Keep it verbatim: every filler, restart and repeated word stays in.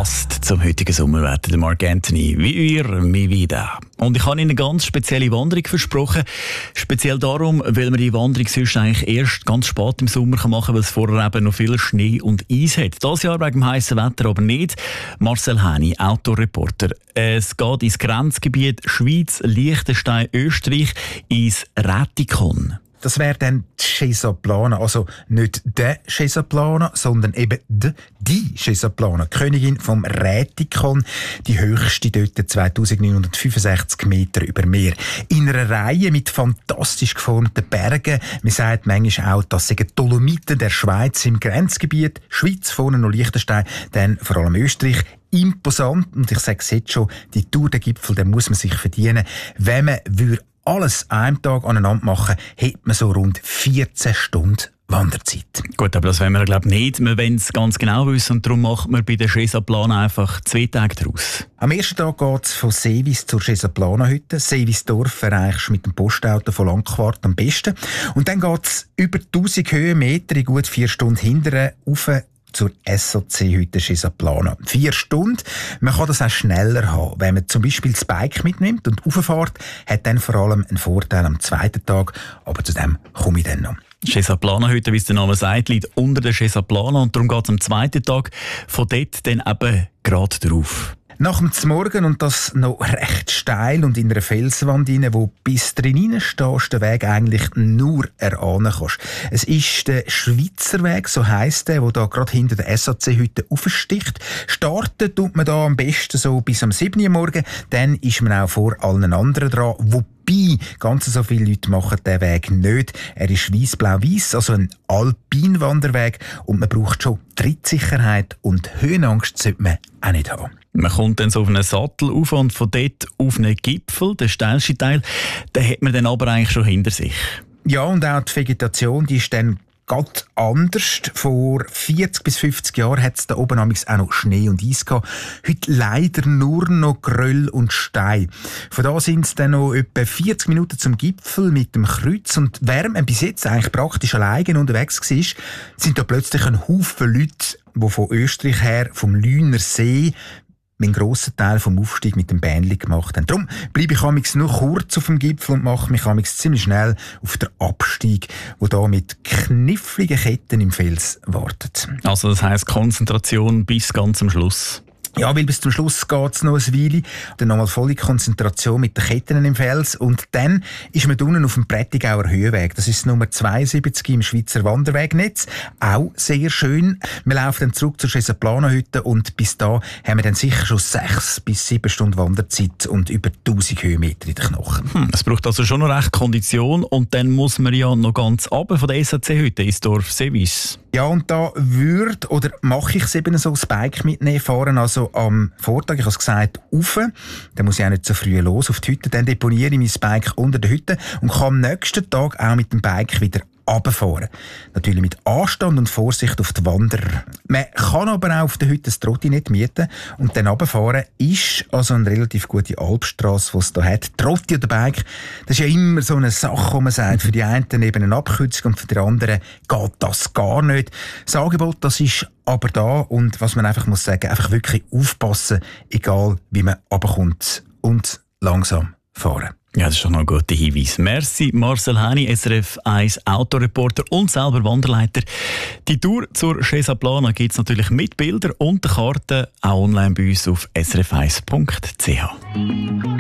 passt zum heutigen Sommerwetter, der Marc Anthony. Wie ihr, mi vida. Und ich habe Ihnen eine ganz spezielle Wanderung versprochen. Speziell darum, weil man die Wanderung sonst eigentlich erst ganz spät im Sommer machen kann, weil es vorher eben noch viel Schnee und Eis hat. Dieses Jahr wegen dem heißen Wetter aber nicht. Marcel Häni, Outdoor-Reporter. Es geht ins Grenzgebiet Schweiz, Liechtenstein, Österreich, ins Rätikon. Das wäre dann die Schesaplana, also nicht der Schesaplana, sondern eben die, die Schesaplana, Königin vom Rätikon, die höchste dort zweitausendneunhundertfünfundsechzig Meter über Meer. In einer Reihe mit fantastisch geformten Bergen. Man sagt manchmal auch, das sind Dolomiten der Schweiz im Grenzgebiet. Schweiz, vorne noch Liechtenstein, dann vor allem Österreich. Imposant, und ich sage es jetzt schon, die Tour, der Gipfel, den muss man sich verdienen. Wenn man würde alles an einem Tag aneinander machen, hätte man so rund vierzehn Stunden Wanderzeit. Gut, aber das wollen wir glaube ich nicht. Wir wollen es ganz genau wissen und darum macht man bei der Schesaplana einfach zwei Tage daraus. Am ersten Tag geht es von Seewis zur Schesaplana-Hütte. Seewisdorf erreichst du mit dem Postauto von Langquart am besten. Und dann geht es über tausend Höhenmeter in gut vier Stunden hinterher rauf zur S O C-Hütte Schesaplana. Vier Stunden. Man kann das auch schneller haben. Wenn man zum Beispiel das Bike mitnimmt und rauffährt, hat dann vor allem einen Vorteil am zweiten Tag. Aber zu dem komme ich dann noch. Schesaplana-Hütte, wie es der Name sagt, liegt unter der Schesaplana und darum geht es am zweiten Tag von dort dann eben gerade drauf. Nach dem Zmorgen und das noch recht steil und in einer Felswand rein, wo bis drin stehst, den Weg eigentlich nur erahnen kannst. Es ist der Schweizer Weg, so heisst der, der da gerade hinter der S A C-Hütte aufsticht. Starten tut man da am besten so bis am sieben Uhr morgen, dann ist man auch vor allen anderen dran, wobei ganz so viele Leute machen den Weg nicht. Er ist weiss-blau-weiss, also ein Alpinwanderweg und man braucht schon Trittsicherheit und Höhenangst sollte man auch nicht haben. Man kommt dann so auf einen Sattel rauf und von dort auf einen Gipfel, den steilsten Teil, den hat man dann aber eigentlich schon hinter sich. Ja, und auch die Vegetation, die ist dann ganz anders. Vor vierzig bis fünfzig Jahren hat es da oben auch noch Schnee und Eis gehabt. Heute leider nur noch Geröll und Stein. Von da sind es dann noch etwa vierzig Minuten zum Gipfel mit dem Kreuz. Und während man bis jetzt eigentlich praktisch alleine unterwegs war, sind da plötzlich ein Haufen Leute, die von Österreich her, vom Lüner See, einen grossen Teil vom Aufstieg mit dem Bähnli gemacht haben. Darum bleibe ich amigs nur kurz auf dem Gipfel und mache mich amigs ziemlich schnell auf den Abstieg, der da mit kniffligen Ketten im Fels wartet. Also das heisst Konzentration bis ganz am Schluss. Ja, weil bis zum Schluss geht's noch ein Weile. Dann nochmal volle Konzentration mit den Ketten im Fels. Und dann ist man unten auf dem Prättigauer Höhenweg. Das ist Nummer zweiundsiebzig im Schweizer Wanderwegnetz. Auch sehr schön. Wir laufen dann zurück zur Schesaplana-Hütte und bis da haben wir dann sicher schon sechs bis sieben Stunden Wanderzeit und über tausend Höhenmeter in den Knochen. Hm, es braucht also schon noch recht Kondition und dann muss man ja noch ganz runter von der S A C-Hütte ins Dorf Seewis. Ja, und da würde oder mache ich es eben so, das Bike mitnehmen, fahren also am Vortag, ich habe es gesagt, rauf. Dann muss ich auch nicht so früh los auf die Hütte. Dann deponiere ich mein Bike unter der Hütte und kann am nächsten Tag auch mit dem Bike wieder runterfahren. Natürlich mit Anstand und Vorsicht auf die Wanderer. Man kann aber auch auf der Hütte das Trottinett mieten und dann runterfahren ist also eine relativ gute Alpstrasse, die es hier hat. Trotti oder Bike, das ist ja immer so eine Sache, wo man sagt, für die einen eben eine Abkürzung und für die anderen geht das gar nicht. Das Angebot, das ist aber da und was man einfach muss sagen, einfach wirklich aufpassen, egal wie man runterkommt und langsam fahren. Ja, das ist schon noch ein guter Hinweis. Merci, Marcel Häni, S R F eins Autoreporter und selber Wanderleiter. Die Tour zur Schesaplana gibt es natürlich mit Bildern und der Karte auch online bei uns auf s r f eins punkt c h.